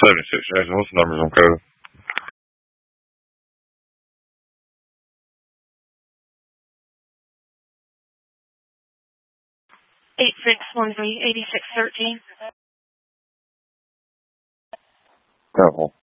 76 Jason, what's the numbers on code? 8613-8613. Careful.